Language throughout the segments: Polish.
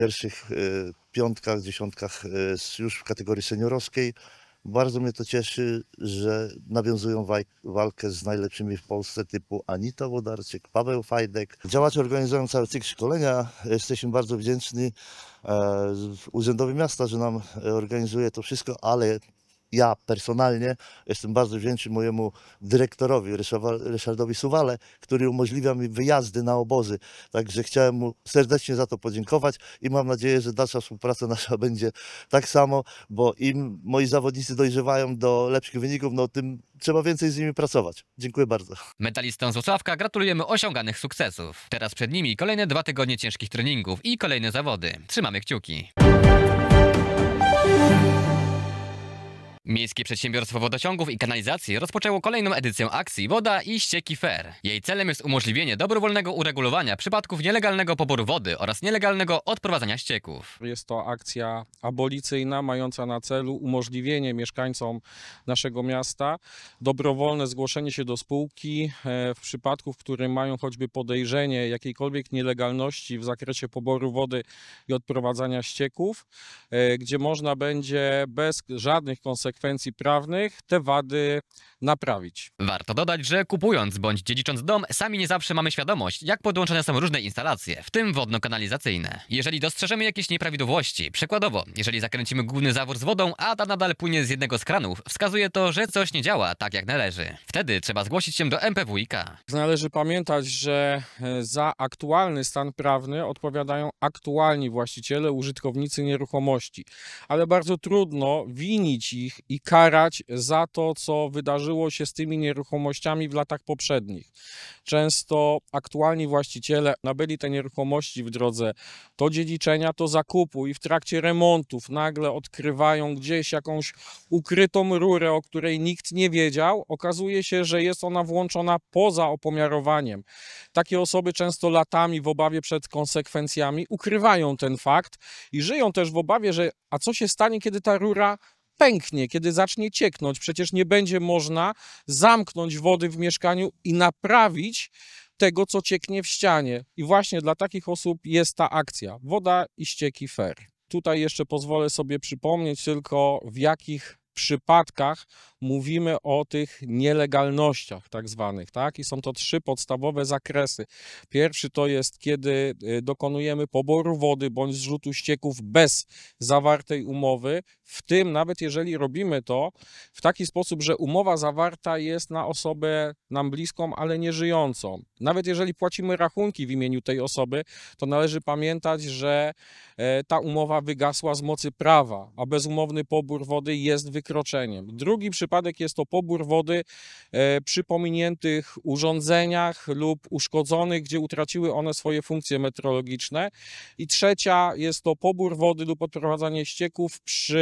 pierwszych piątkach, dziesiątkach już w kategorii seniorowskiej. Bardzo mnie to cieszy, że nawiązują walkę z najlepszymi w Polsce typu Anita Włodarczyk, Paweł Fajdek. Działacze organizują cały cykl szkolenia. Jesteśmy bardzo wdzięczni Urzędowi Miasta, że nam organizuje to wszystko, ale ja personalnie jestem bardzo wdzięczny mojemu dyrektorowi Ryszardowi Suwale, który umożliwia mi wyjazdy na obozy. Także chciałem mu serdecznie za to podziękować i mam nadzieję, że dalsza współpraca nasza będzie tak samo, bo im moi zawodnicy dojrzewają do lepszych wyników, no tym trzeba więcej z nimi pracować. Dziękuję bardzo. Medalistom z Włocławka gratulujemy osiąganych sukcesów. Teraz przed nimi kolejne 2 tygodnie ciężkich treningów i kolejne zawody. Trzymamy kciuki. Miejskie Przedsiębiorstwo Wodociągów i Kanalizacji rozpoczęło kolejną edycję akcji Woda i ścieki fair. Jej celem jest umożliwienie dobrowolnego uregulowania przypadków nielegalnego poboru wody oraz nielegalnego odprowadzania ścieków. Jest to akcja abolicyjna mająca na celu umożliwienie mieszkańcom naszego miasta dobrowolne zgłoszenie się do spółki w przypadku, w którym mają choćby podejrzenie jakiejkolwiek nielegalności w zakresie poboru wody i odprowadzania ścieków, gdzie można będzie bez żadnych konsekwencji prawnych te wady naprawić. Warto dodać, że kupując bądź dziedzicząc dom, sami nie zawsze mamy świadomość, jak podłączone są różne instalacje, w tym wodno-kanalizacyjne. Jeżeli dostrzeżemy jakieś nieprawidłowości, przykładowo, jeżeli zakręcimy główny zawór z wodą, a ta nadal płynie z jednego z kranów, wskazuje to, że coś nie działa tak jak należy. Wtedy trzeba zgłosić się do MPWiK. Należy pamiętać, że za aktualny stan prawny odpowiadają aktualni właściciele, użytkownicy nieruchomości, ale bardzo trudno winić ich i karać za to, co wydarzyło się z tymi nieruchomościami w latach poprzednich. Często aktualni właściciele nabyli te nieruchomości w drodze to dziedziczenia, to zakupu i w trakcie remontów nagle odkrywają gdzieś jakąś ukrytą rurę, o której nikt nie wiedział. Okazuje się, że jest ona włączona poza opomiarowaniem. Takie osoby często latami w obawie przed konsekwencjami ukrywają ten fakt i żyją też w obawie, że a co się stanie, kiedy ta rura pęknie, kiedy zacznie cieknąć. Przecież nie będzie można zamknąć wody w mieszkaniu i naprawić tego, co cieknie w ścianie. I właśnie dla takich osób jest ta akcja Woda i ścieki fair. Tutaj jeszcze pozwolę sobie przypomnieć tylko, w jakich przypadkach mówimy o tych nielegalnościach tak zwanych, tak? I są to 3 podstawowe zakresy. Pierwszy to jest, kiedy dokonujemy poboru wody bądź zrzutu ścieków bez zawartej umowy, w tym nawet jeżeli robimy to w taki sposób, że umowa zawarta jest na osobę nam bliską, ale nie żyjącą. Nawet jeżeli płacimy rachunki w imieniu tej osoby, to należy pamiętać, że ta umowa wygasła z mocy prawa, a bezumowny pobór wody jest wykroczeniem. Drugi przypadek jest to pobór wody przy pominiętych urządzeniach lub uszkodzonych, gdzie utraciły one swoje funkcje metrologiczne. I trzecia jest to pobór wody lub odprowadzanie ścieków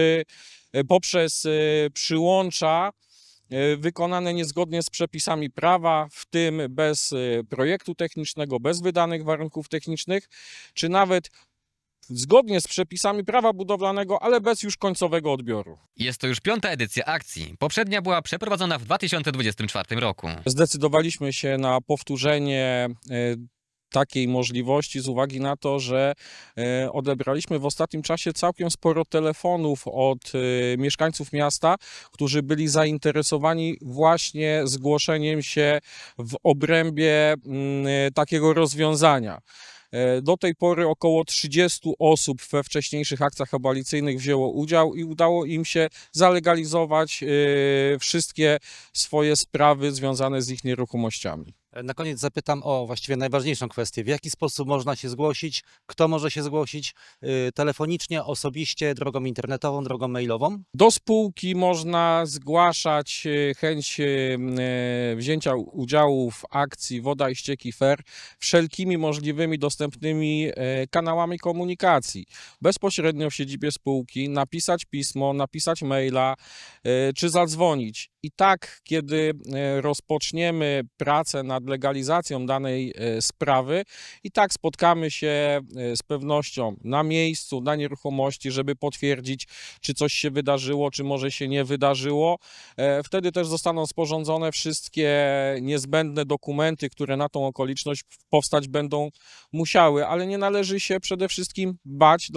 poprzez przyłącza wykonane niezgodnie z przepisami prawa, w tym bez projektu technicznego, bez wydanych warunków technicznych, czy nawet zgodnie z przepisami prawa budowlanego, ale bez już końcowego odbioru. Jest to już 5. edycja akcji. Poprzednia była przeprowadzona w 2024 roku. Zdecydowaliśmy się na powtórzenie takiej możliwości z uwagi na to, że odebraliśmy w ostatnim czasie całkiem sporo telefonów od mieszkańców miasta, którzy byli zainteresowani właśnie zgłoszeniem się w obrębie takiego rozwiązania. Do tej pory około 30 osób we wcześniejszych akcjach abolicyjnych wzięło udział i udało im się zalegalizować wszystkie swoje sprawy związane z ich nieruchomościami. Na koniec zapytam o właściwie najważniejszą kwestię. W jaki sposób można się zgłosić? Kto może się zgłosić? Telefonicznie, osobiście, drogą internetową, drogą mailową? Do spółki można zgłaszać chęć wzięcia udziału w akcji Woda i ścieki fair wszelkimi możliwymi dostępnymi kanałami komunikacji. Bezpośrednio w siedzibie spółki napisać pismo, napisać maila czy zadzwonić. I tak, kiedy rozpoczniemy pracę nad legalizacją danej sprawy, i tak spotkamy się z pewnością na miejscu, na nieruchomości, żeby potwierdzić, czy coś się wydarzyło, czy może się nie wydarzyło. Wtedy też zostaną sporządzone wszystkie niezbędne dokumenty, które na tą okoliczność powstać będą musiały, ale nie należy się przede wszystkim bać,